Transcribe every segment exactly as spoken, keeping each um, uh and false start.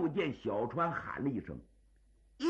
就见小川喊了一声：“一、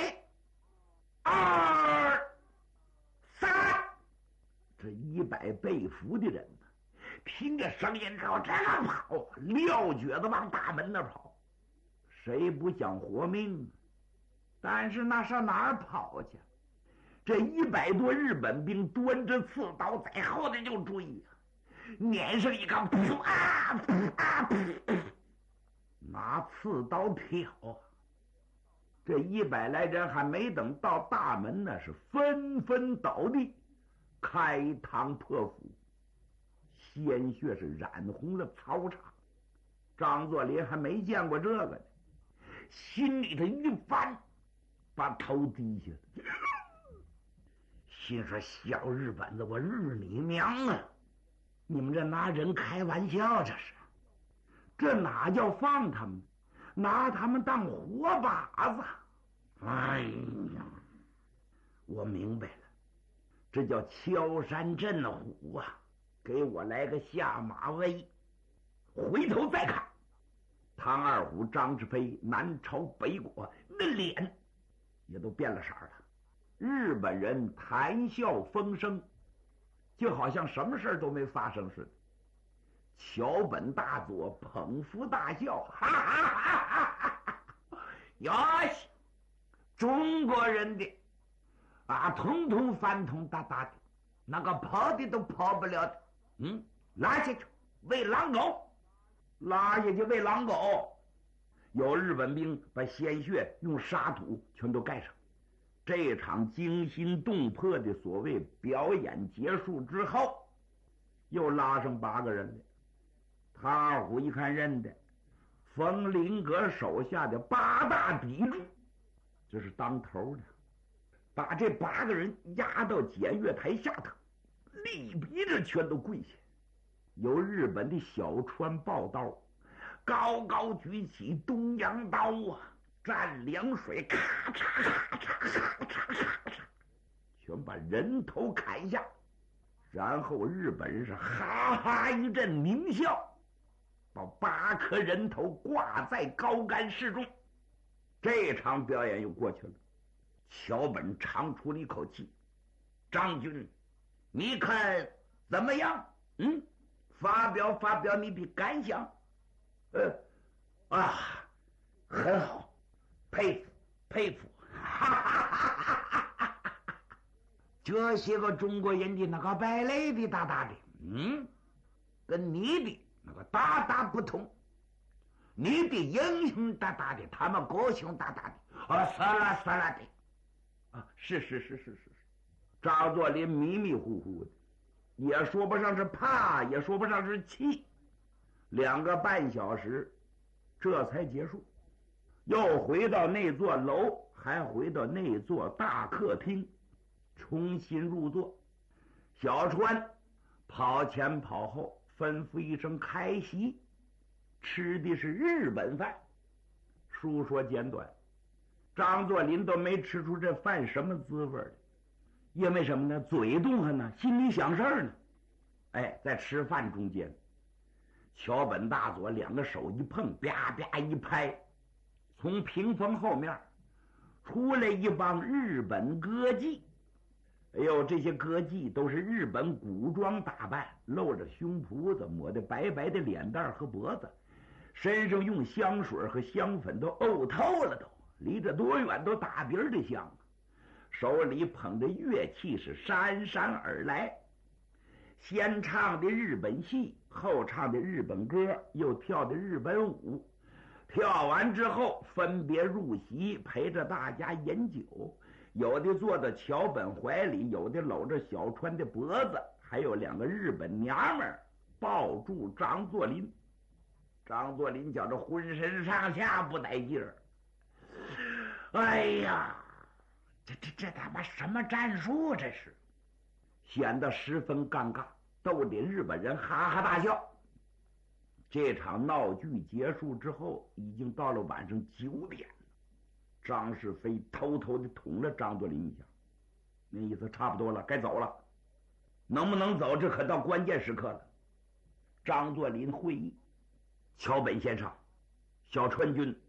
二、三！”这一百被俘的人呢，听着声音之后这个跑，撂蹶子往大门那跑。谁不想活命？但是那上哪儿跑去？这一百多日本兵端着刺刀在后头就追呀、啊，撵上一个噗啊噗啊噗，拿刺刀挑啊！这一百来人还没等到大门呢，是纷纷倒地，开膛破腹，鲜血是染红了操场。张作霖还没见过这个呢，心里头一翻，把头低下了，心说：小日本子，我日你娘啊！你们这拿人开玩笑，这是，这哪叫放他们，拿他们当活靶子。哎呀，我明白了，这叫敲山震虎啊！给我来个下马威。回头再看，唐二虎、张志飞南朝北国，那脸也都变了色了。日本人谈笑风生，就好像什么事都没发生似的。桥本大佐捧腹大笑，哈哈哈哈哈！哟西，中国人的啊，通通翻通大大的，那个跑的都跑不了的。嗯，拉下去喂狼狗，拉下去喂狼狗。有日本兵把鲜血用沙土全都盖上。这场惊心动魄的所谓表演结束之后，又拉上八个人来。唐二虎一看认得，冯林阁手下的八大砥柱，这是当头的，把这八个人压到检阅台下头，立逼着全都跪下。由日本的小川抱刀高高举起东洋刀啊，蘸凉水，咔嚓咔嚓咔嚓咔嚓，全把人头砍下。然后日本人是哈哈一阵狞笑，把八颗人头挂在高杆室中。这场表演又过去了。桥本长出了一口气：“张军，你看怎么样？嗯，发表发表你的感想。”呃啊，很好，佩服佩服，哈哈哈哈哈哈！这些个中国人的那个败类的大大的，嗯，跟你的那个大大不同。你的英雄大大的，他们高雄大大的，啊，杀了杀了的，啊，是是是是是是。张作霖迷迷糊糊的，也说不上是怕，也说不上是气。两个半小时，这才结束。又回到那座楼，还回到那座大客厅，重新入座。小川跑前跑后，吩咐一声开席。吃的是日本饭，书说简短。张作霖都没吃出这饭什么滋味来，因为什么呢？嘴动还呢，心里想事儿呢。哎，在吃饭中间，桥本大佐两个手一碰，啪啪一拍，从屏风后面出来一帮日本歌妓。哎呦，这些歌妓都是日本古装打扮，露着胸脯子，抹得白白的脸蛋和脖子，身上用香水和香粉都沤透了，都离着多远都打鼻儿的香，手里捧着乐器是姗姗而来，先唱的日本戏，后唱的日本歌，又跳的日本舞。跳完之后分别入席，陪着大家饮酒，有的坐在桥本怀里，有的搂着小川的脖子，还有两个日本娘们儿抱住张作霖。张作霖觉着浑身上下不带劲儿，哎呀，这这这他妈什么战术？这是显得十分尴尬，逗得日本人哈哈大笑。这场闹剧结束之后，已经到了晚上九点了。张世飞偷偷的捅了张作霖一下，那意思差不多了，该走了。能不能走，这可到关键时刻了。张作霖会议：桥本先生，小川君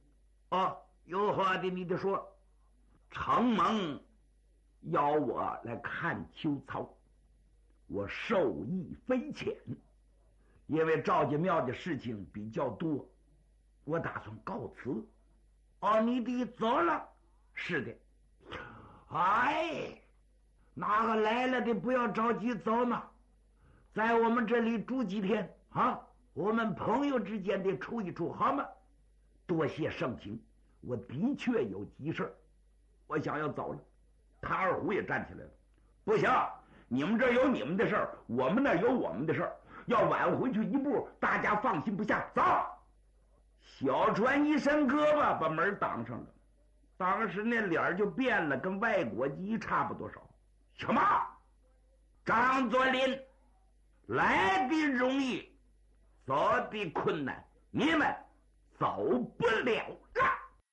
哦，有话的你得说。承蒙邀我来看秋操，我受益匪浅，因为赵家庙的事情比较多，我打算告辞。哦，你得走了？是的。哎，哪个来了的不要着急走嘛，在我们这里住几天啊，我们朋友之间得处一处，好吗？多谢盛情，我的确有急事，我想要走了。他二虎也站起来了，不行，你们这儿有你们的事儿，我们那儿有我们的事儿，要晚回去一步，大家放心不下。走！小船一伸胳膊把门挡上了，当时那脸就变了，跟外国鸡差不多少。什么？张作霖，来的容易，走的困难，你们走不了。